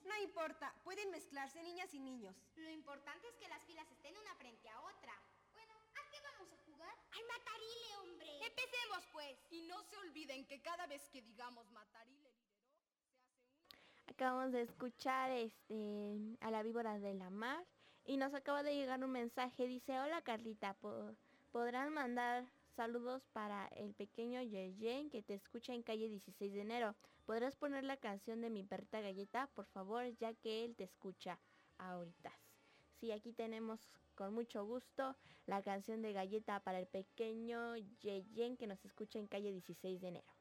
No importa, pueden mezclarse niñas y niños. Lo importante es que las filas estén una frente a otra. Bueno, ¿a qué vamos a jugar? ¡Al matarile, hombre! ¡Empecemos, pues! Y no se olviden que cada vez que digamos matarile lideró, se hace una... Acabamos de escuchar a la víbora de la mar y nos acaba de llegar un mensaje. Dice: hola Carlita, podrán mandar saludos para el pequeño Yeyen que te escucha en calle 16 de enero. ¿Podrás poner la canción de mi perrita Galleta, por favor, ya que él te escucha ahorita? Sí, aquí tenemos con mucho gusto la canción de Galleta para el pequeño Yeyen que nos escucha en calle 16 de enero.